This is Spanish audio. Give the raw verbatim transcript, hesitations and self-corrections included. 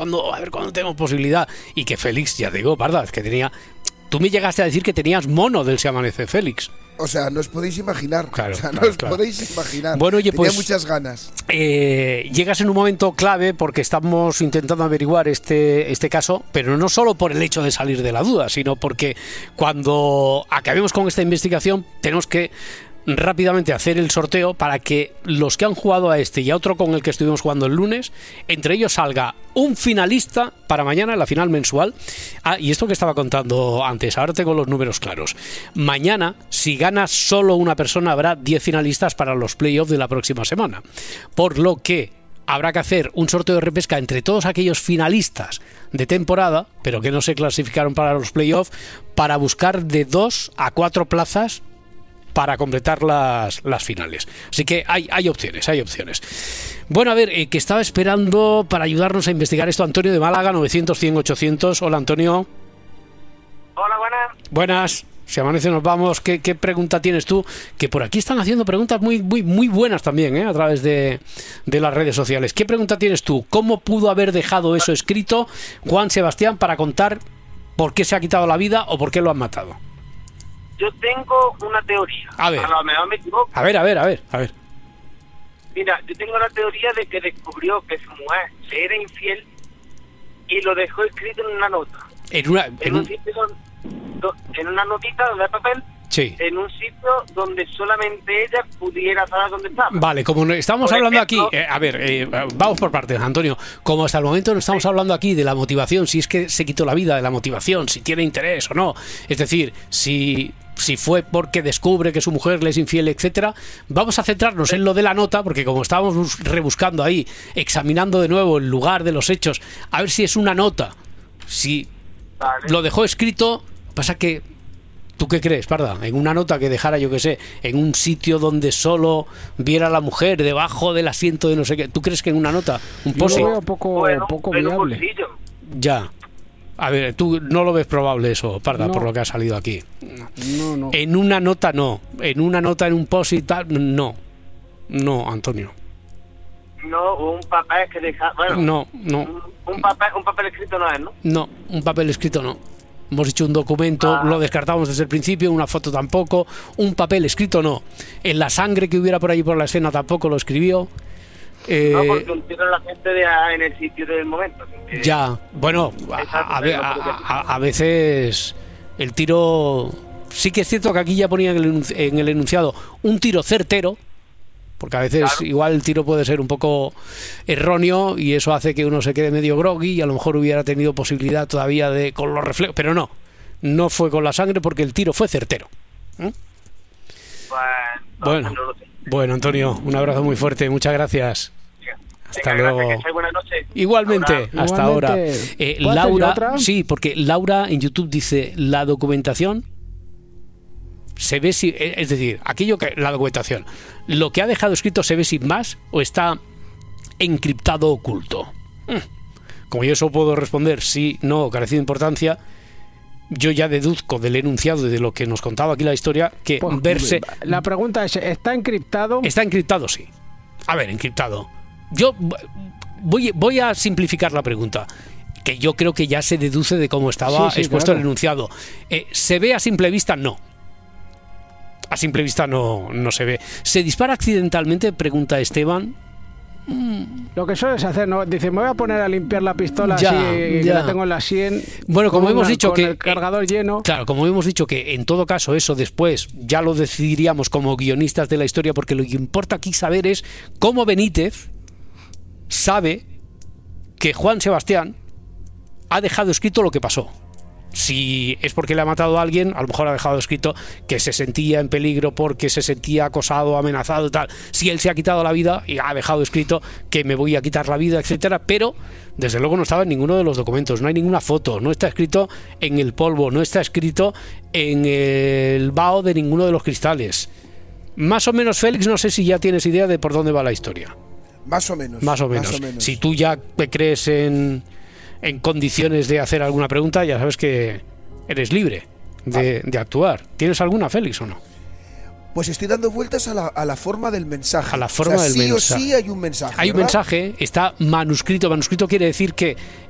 cuándo, a ver cuándo tenemos posibilidad. Y que Félix, ya te digo, Parda, es que tenía... Tú me llegaste a decir que tenías mono del Se Amanece Félix. O sea, no os podéis imaginar. Claro, o sea, claro, no os claro. podéis imaginar. Bueno, oye, Tenía pues, muchas ganas. Eh, llegas en un momento clave porque estamos intentando averiguar este, este caso, pero no solo por el hecho de salir de la duda, sino porque cuando acabemos con esta investigación tenemos que rápidamente hacer el sorteo para que los que han jugado a este y a otro con el que estuvimos jugando el lunes, entre ellos salga un finalista para mañana en la final mensual. Ah, y esto que estaba contando antes, ahora tengo los números claros. Mañana, si gana solo una persona, habrá diez finalistas para los playoffs de la próxima semana. Por lo que habrá que hacer un sorteo de repesca entre todos aquellos finalistas de temporada, pero que no se clasificaron para los playoffs, para buscar de dos a cuatro plazas para completar las, las finales. Así que hay, hay opciones, hay opciones. Bueno, a ver, eh, que estaba esperando para ayudarnos a investigar esto Antonio de Málaga, novecientos, cien, ochocientos. Hola, Antonio. Hola, buenas. Buenas. Si amanece nos vamos. ¿Qué, qué pregunta tienes tú? Que por aquí están haciendo preguntas muy, muy, muy buenas también, ¿eh? A través de, de las redes sociales. ¿Qué pregunta tienes tú? ¿Cómo pudo haber dejado eso escrito Juan Sebastián para contar por qué se ha quitado la vida o por qué lo han matado? Yo tengo una teoría. A ver. A lo mejor me equivoco. A ver, a ver, a ver, a ver. Mira, yo tengo la teoría de que descubrió que su mujer se era infiel y lo dejó escrito en una nota. En una, En, en un un, sitio donde- do- en una notita de papel, sí. en un sitio donde solamente ella pudiera saber dónde estaba. Vale, como no estamos Por hablando ejemplo- aquí, eh, a ver, eh, vamos por partes, Antonio. Como hasta el momento no estamos hablando aquí de la motivación, si es que se quitó la vida, de la motivación, si tiene interés o no. Es decir, si, si fue porque descubre que su mujer le es infiel, etcétera. Vamos a centrarnos en lo de la nota, porque como estábamos bus- rebuscando ahí, examinando de nuevo el lugar de los hechos, a ver si es una nota. Si Vale. lo dejó escrito, pasa que... ¿Tú qué crees, Parda? En una nota que dejara, yo qué sé, en un sitio donde solo viera a la mujer debajo del asiento de no sé qué. ¿Tú crees que en una nota, un Yo post-it? lo veo poco, Bueno, poco en un viable. bolsillo. Ya. A ver, tú no lo ves probable eso, Parda, No. por lo que ha salido aquí. No, no. En una nota no. En una nota, en un post-it, tal, no. No, Antonio. No, un papel que deja... Bueno, No, no, un, un papel, un papel escrito no es, ¿no? no. Un papel escrito no. Hemos hecho un documento, Ah. lo descartamos desde el principio, una foto tampoco, un papel escrito no. En la sangre que hubiera por ahí por la escena tampoco lo escribió. Eh, No, porque un tiro la gente de en el sitio del momento. que- Ya, bueno, a, a ve- a- a- a veces el tiro... Sí que es cierto que aquí ya ponía en el, enunci- en el enunciado un tiro certero, porque a veces Claro. igual el tiro puede ser un poco erróneo y eso hace que uno se quede medio groggy y a lo mejor hubiera tenido posibilidad todavía de con los reflejos, pero no, no fue con la sangre porque el tiro fue certero. ¿Eh? Pues, no, Bueno, no lo sé. bueno, Antonio, un abrazo muy fuerte, muchas gracias. Hasta Venga, luego. gracias, que sea buena noche. Igualmente, Ahora. hasta Igualmente. ahora. Eh, ¿Puedo hacer yo Laura, otra? sí, porque Laura en YouTube dice la documentación se ve si, es decir, aquello que la documentación, lo que ha dejado escrito se ve sin más o está encriptado oculto. Mm. Como yo eso puedo responder sí, no, carecido de importancia, yo ya deduzco del enunciado y de lo que nos contaba aquí la historia que Pues, verse La pregunta es, ¿está encriptado? está encriptado, sí. A ver, encriptado. Yo voy, voy a simplificar la pregunta, que yo creo que ya se deduce de cómo estaba Sí, sí, expuesto claro. el enunciado. Eh, ¿Se ve a simple vista? No. A simple vista no, no se ve. ¿Se dispara accidentalmente? Pregunta Esteban. Lo que sueles hacer, ¿no? Dice, me voy a poner a limpiar la pistola Ya, así, que ya. la tengo en la sien. Bueno, como con hemos una- dicho con que... el cargador lleno. Claro, como hemos dicho que en todo caso eso después ya lo decidiríamos como guionistas de la historia, porque lo que importa aquí saber es cómo Benítez sabe que Juan Sebastián ha dejado escrito lo que pasó. Si es porque le ha matado a alguien, a lo mejor ha dejado escrito que se sentía en peligro porque se sentía acosado, amenazado y tal. Si él se ha quitado la vida y ha dejado escrito que me voy a quitar la vida, etcétera, pero desde luego no estaba en ninguno de los documentos, no hay ninguna foto, no está escrito en el polvo, no está escrito en el vaho de ninguno de los cristales. Más o menos, Félix, no sé si ya tienes idea de por dónde va la historia. Más o menos. Más o menos. Si tú ya te crees en, en condiciones de hacer alguna pregunta, ya sabes que eres libre de, de actuar. ¿Tienes alguna, Félix, o no? Pues estoy dando vueltas a la, a la forma del mensaje. A la forma o sea, del sí mensaje. o sí hay un mensaje. Hay un ¿verdad? mensaje, está manuscrito. Manuscrito quiere decir que